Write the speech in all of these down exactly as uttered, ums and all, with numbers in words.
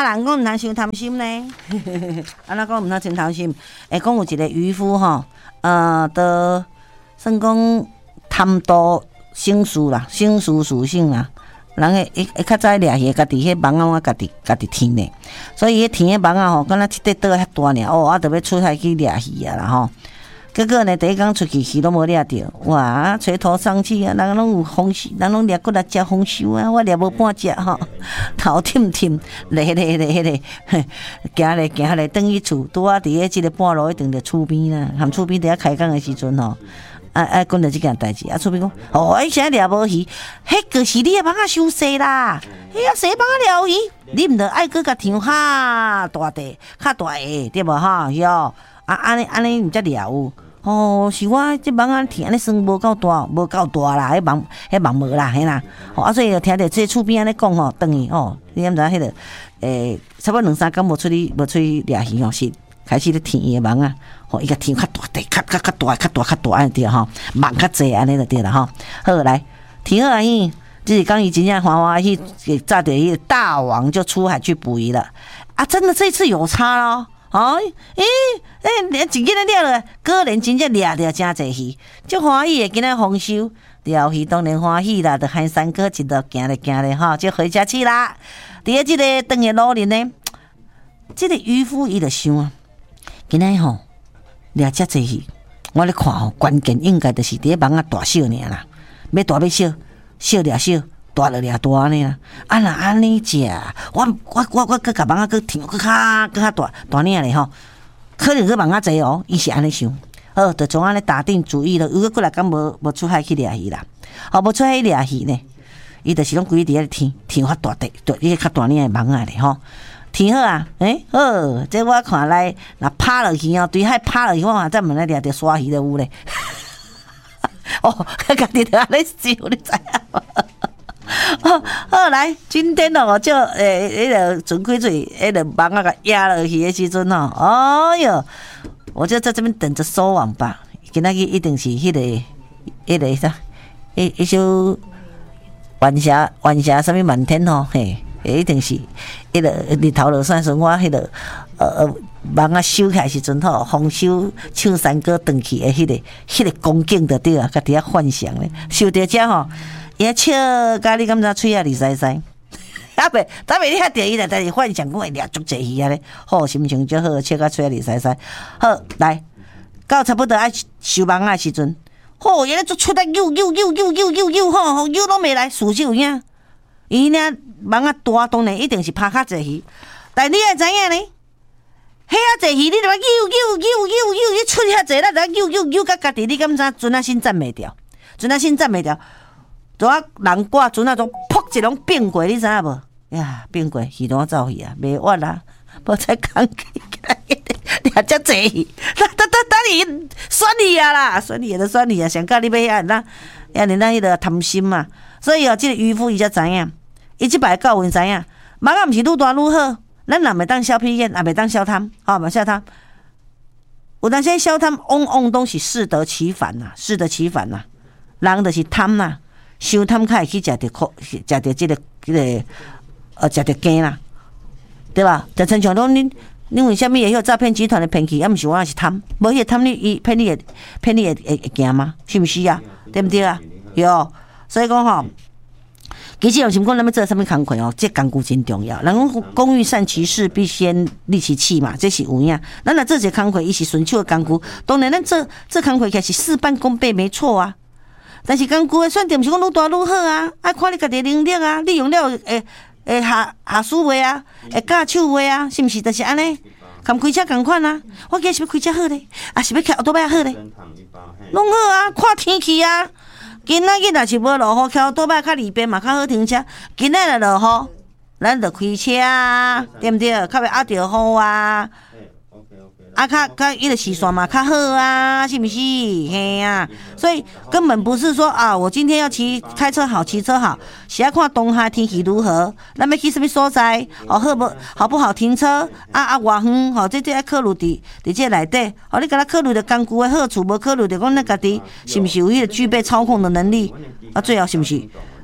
人讲毋通伤贪心呢？安怎讲毋通伤贪心？会讲有一个渔夫吼，呃，都算讲贪多性事啦，性事属性啦。人会会会较早掠鱼，家己迄网仔我家己家己添咧，所以迄添诶网仔吼，敢若即块倒遐大尔，哦，我着要出海去掠鱼啊啦吼。结果呢，第一工出去鱼拢无掠着，哇，垂头丧气啊！人拢有丰收，人拢掠过来食丰收啊，我掠无半只吼，头忝忝，咧咧咧咧，行咧行咧，转去厝，拄啊伫咧即个半路一定着厝边啦，含厝边伫遐开工诶时阵吼。啊啊！讲到即件代志，啊，厝边讲，哦，伊现在掠无鱼，迄个是你诶网仔伤细啦，迄啊细网仔掠鱼，你毋着爱搁甲抢较大地、较大个，对无吼？哟，啊，安尼安尼毋则掠有，哦，是我即网仔听安尼算无够大，无够大啦，迄网迄网无啦，嘿啦，哦，啊，所以就听着即厝边安尼讲吼，等于哦，你毋知迄个，诶，差不多两三工无出去，无出去掠鱼吼，是开始咧添伊诶网仔。吼，伊个天较大地，较较较大，较大较大安对吼，网较济安尼就对了吼。好来，天好安逸，即是讲伊真正欢欢喜喜，炸着伊大王就出海去捕鱼了啊！真的这次有差咯，哦，咦，诶，真紧咧了，果然真正掠着真济鱼，足欢喜诶，今仔丰收，钓鱼当然欢喜啦，就喊三哥一路行咧行咧吼，就回家去啦。伫咧即个长的路林呢，即个渔夫伊就想啊，今仔吼。掠遮济鱼，我咧看吼，关键应该就是伫咧网仔大小尔啦，要大要小，小掠小，大就掠大安尼啦。啊若安尼食，我我我我搁甲网仔搁添，搁较搁较大大尔咧吼，可能个网仔济哦，伊是安尼想，好，就从安尼打定主意了。如果过来敢无无出海去掠鱼啦，哦，无出海掠鱼呢，伊就是拢规伫咧添添较大地，对，伊较大尔诶网仔咧吼。挺好啊，诶、欸，好，这我看来，若拍落去哦，对海拍落去，我嘛再问来掠着鲨鱼就有咧。哦，家己就安尼笑，你知影无？哦，好来，今天哦，就诶，迄个准开水，迄个网啊，甲压落去的时阵哦，哎哟，我就在这边等着收网吧。今仔日一定是迄、那个、迄个啥，迄迄首晚霞，晚霞什么满天哦，嘿。一定是迄个日头落山时，我迄个呃网啊收起来时阵吼，丰收唱山歌转去的迄个迄个光景就对啊，家己遐幻想咧。收到遮吼，伊遐笑甲你感觉喙啊，哩塞塞。啊袂，当袂你遐着伊来，但是幻想讲会掠足济鱼啊咧，好心情就好，笑甲喙啊哩塞塞。好来，到差不多爱收网啊时阵，吼，伊咧做出来游游游游游游游吼，游拢袂来，事实有影。伊呢网啊大，当然一定是拍较济鱼，但你也知影呢，遐啊济鱼，你着要游游游游游，你出遐济，咱着游游游甲家己，你敢知船啊先站袂掉，船啊先站袂掉，拄啊人挂船啊，种噗一拢变过，你知影无？呀，变过鱼怎走去啊？袂活啦，无再讲起掠遮济鱼，等等等等你选你啊啦，选你就选你啊，上到你要安那，安尼咱迄个贪心嘛，所以哦，即个渔夫伊才知影。伊即摆教阮知影，网仔毋是愈大愈好，咱若袂当小屁眼，也袂当小贪，吼、哦，袂小贪。有当时小贪往往都是适得其反呐、啊，适得其反呐、啊。人就是贪呐、啊，伤贪较会去食着苦，食着即个即、這个呃食着羹啦，对吧？就亲像讲恁，恁为虾米会迄个诈骗集团的骗去？啊，毋是我也是贪，无迄个贪你伊骗你会骗你会会会惊吗？是毋是啊？对毋对啊？有，所以讲吼。其实有想讲咱要做啥物工课哦，这工具真重要。人讲工欲善其事，必先利其器嘛，这是有影。咱若做一个工课，伊是顺手的工具，当然咱做做工课起来是事半功倍，没错啊。但是工具的选择毋是讲愈大愈好啊，爱看你家己能力啊，你用了会会下下手袂啊，会教手袂啊，是毋是？就是安尼，含开车共款啊。我今是要开车好咧，啊是要开奥多摆好咧，拢好啊，看天气啊。今仔日若是无落雨，翘倒摆较里边嘛较好停车。今仔日落雨，咱就开车啊，对毋对？较袂压着雨啊，啊，较较伊个时线嘛较好啊，是毋是？嘿啊，所以根本不是说啊，我今天要骑开车好，骑车好，是要看当下天气如何，咱要去什么所在，哦，好不好不好停车？啊啊，偌远，吼、哦，这这要考虑伫伫这内底，哦，你敢若考虑着工具的好处，无考虑着讲咱家己是毋是有迄个具备操控的能力？啊，最后是毋是？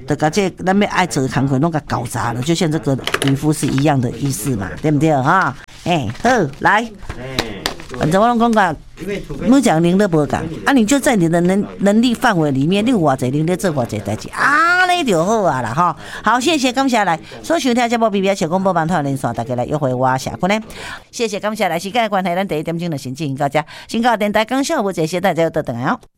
的个这咱们爱做的工课拢给搞砸了，就像这个渔夫是一样的意思嘛，对不对哈？哎、欸，好，来，反正我拢讲过，每讲您都无讲，啊，你就在你的能能力范围里面，你有偌济您咧做偌济代志，啊，那就好啊啦哈。好，谢谢，感谢来，所收听节目 B B S 小广播网台连线，大家来约会我下坤呢，谢谢，感谢来，时间的关系，咱第一点钟就先进行到这，先到电台讲笑，我这些大家要倒转来哦。